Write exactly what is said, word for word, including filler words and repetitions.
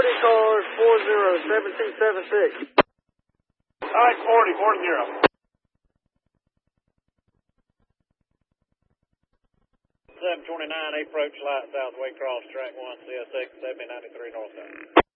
forty, cars four zero, seven two seven six. All right, forty, four zero. seven twenty-nine, approach light southway cross track one, C S X seventy ninety-three northbound.